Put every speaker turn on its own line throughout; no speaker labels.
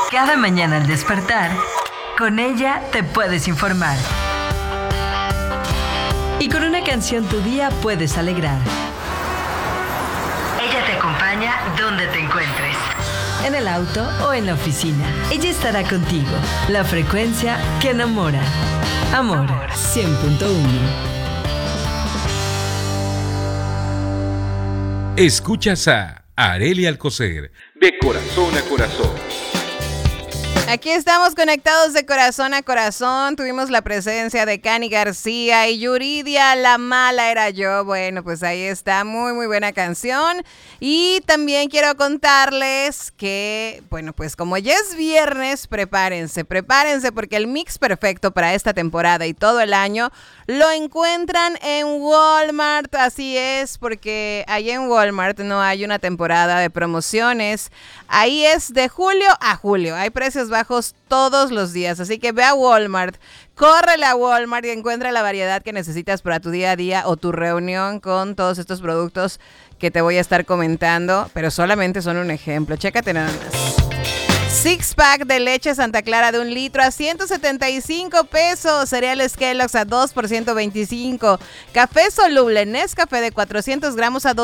Cada mañana al despertar, con ella te puedes informar. Y con una canción tu día puedes alegrar. Ella te acompaña donde te encuentres. En el auto o en la oficina. Ella estará contigo. La frecuencia que enamora. Amor 100.1.
Escuchas a Arely Alcocer, de corazón a corazón.
Aquí estamos conectados de corazón a corazón. Tuvimos la presencia de Cani García y Yuridia, La Mala Era Yo. Bueno, pues ahí está, muy muy buena canción. Y también quiero contarles que, bueno, pues como ya es viernes, prepárense porque el mix perfecto para esta temporada y todo el año lo encuentran en Walmart. Así es, porque ahí en Walmart no hay una temporada de promociones. Ahí es de julio a julio. Hay precios bajos todos los días. Así que ve a Walmart, córrele a Walmart y encuentra la variedad que necesitas para tu día a día o tu reunión con todos estos productos que te voy a estar comentando. Pero solamente son un ejemplo. Chécate nada más. Six pack de leche Santa Clara de 1 litro a 175 pesos. Cereales Kellogg's a 2 por 125. Café soluble Nescafé de 400 gramos a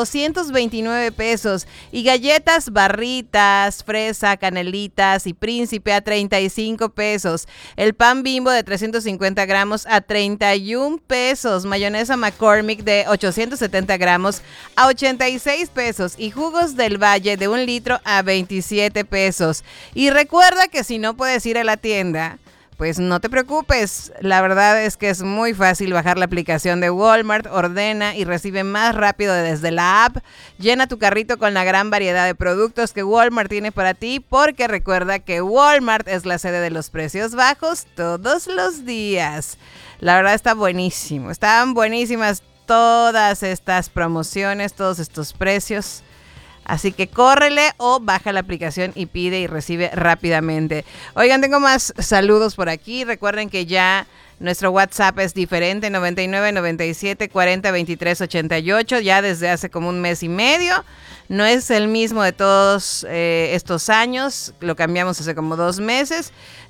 229 pesos. Y galletas Barritas, Fresa, Canelitas y Príncipe a 35 pesos. El pan Bimbo de 350 gramos a 31 pesos. Mayonesa McCormick de 870 gramos a 86 pesos. Y jugos del Valle de 1 litro a 27 pesos. Y recuerda que si no puedes ir a la tienda, pues no te preocupes. La verdad es que es muy fácil bajar la aplicación de Walmart, ordena y recibe más rápido desde la app. Llena tu carrito con la gran variedad de productos que Walmart tiene para ti, porque recuerda que Walmart es la sede de los precios bajos todos los días. La verdad está buenísimo. Están buenísimas todas estas promociones, todos estos precios. Así que córrele o baja la aplicación y pide y recibe rápidamente. Oigan, tengo más saludos por aquí. Recuerden que ya nuestro WhatsApp es diferente, 99 97 40 23 88, ya desde hace como 1 mes y medio. No es el mismo de todos estos años, lo cambiamos hace como 2 meses.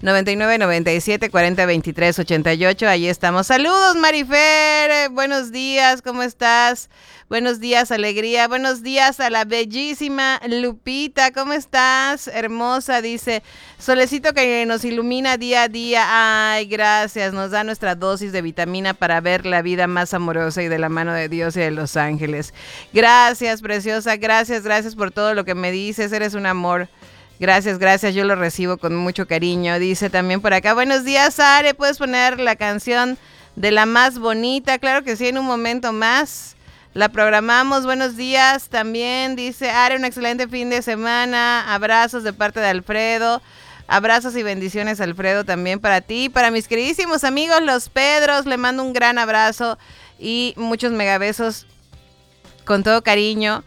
99 97 40 23 88, ahí estamos. Saludos, Marifer, buenos días, ¿cómo estás? Buenos días, Alegría. Buenos días a la bellísima Lupita. ¿Cómo estás? Hermosa, dice. Solecito que nos ilumina día a día. Ay, gracias. Nos da nuestra dosis de vitamina para ver la vida más amorosa y de la mano de Dios y de los ángeles. Gracias, preciosa. Gracias por todo lo que me dices. Eres un amor. Gracias. Yo lo recibo con mucho cariño. Dice también por acá. Buenos días, Are. ¿Puedes poner la canción de La Más Bonita? Claro que sí, en un momento más. La programamos. Buenos días también, dice Are, un excelente fin de semana. Abrazos de parte de Alfredo. Abrazos y bendiciones, Alfredo, también para ti. Para mis queridísimos amigos, los Pedros, le mando un gran abrazo y muchos megabesos con todo cariño.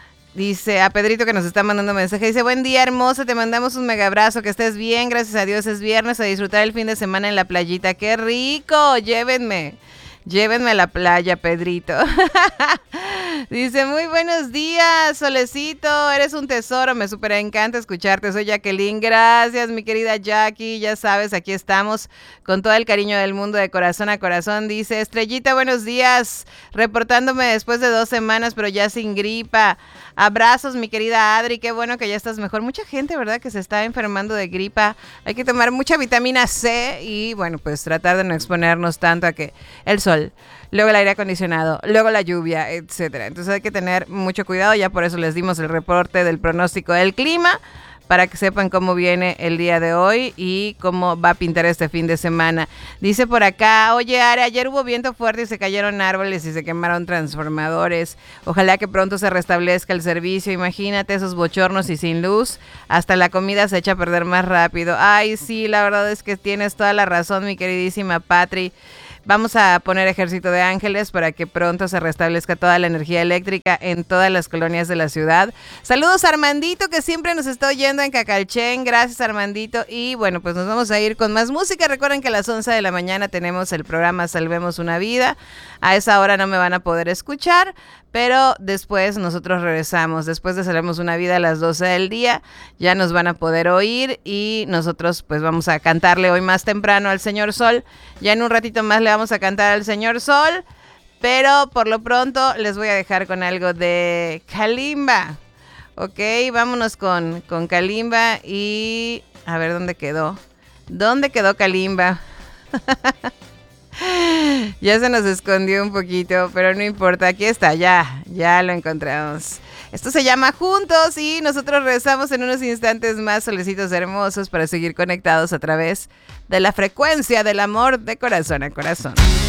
Dice a Pedrito que nos está mandando mensaje. Dice, buen día, hermosa, te mandamos un mega abrazo, que estés bien, gracias a Dios, es viernes, a disfrutar el fin de semana en la playita. ¡Qué rico! Llévenme a la playa, Pedrito. Dice, muy buenos días, Solecito, eres un tesoro, me súper encanta escucharte. Soy Jacqueline, gracias, mi querida Jackie, ya sabes, aquí estamos con todo el cariño del mundo, de corazón a corazón. Dice, Estrellita, buenos días, reportándome después de 2 semanas, pero ya sin gripa. Abrazos, mi querida Adri, qué bueno que ya estás mejor. Mucha gente, ¿verdad?, que se está enfermando de gripa. Hay que tomar mucha vitamina C y, bueno, pues tratar de no exponernos tanto a que el sol, luego el aire acondicionado, luego la lluvia, etcétera. Entonces hay que tener mucho cuidado, ya por eso les dimos el reporte del pronóstico del clima, para que sepan cómo viene el día de hoy y cómo va a pintar este fin de semana. Dice por acá, oye, Are, ayer hubo viento fuerte y se cayeron árboles y se quemaron transformadores. Ojalá que pronto se restablezca el servicio. Imagínate esos bochornos y sin luz. Hasta la comida se echa a perder más rápido. Ay, sí, la verdad es que tienes toda la razón, mi queridísima Patri. Vamos a poner ejército de ángeles para que pronto se restablezca toda la energía eléctrica en todas las colonias de la ciudad. Saludos a Armandito, que siempre nos está oyendo en Cacalchen. Gracias, Armandito. Y bueno, pues nos vamos a ir con más música. Recuerden que a las 11 de la mañana tenemos el programa Salvemos una Vida. A esa hora no me van a poder escuchar, pero después nosotros regresamos. Después de Celebremos una Vida a las 12 del día, ya nos van a poder oír y nosotros pues vamos a cantarle hoy más temprano al Señor Sol. Ya en un ratito más le vamos a cantar al Señor Sol, pero por lo pronto les voy a dejar con algo de Kalimba. Ok, vámonos con Kalimba y a ver dónde quedó. ¿Dónde quedó Kalimba? Ya se nos escondió un poquito, pero no importa, aquí está, ya lo encontramos. Esto se llama Juntos y nosotros regresamos en unos instantes más, solecitos hermosos, para seguir conectados a través de la frecuencia del amor de corazón a corazón.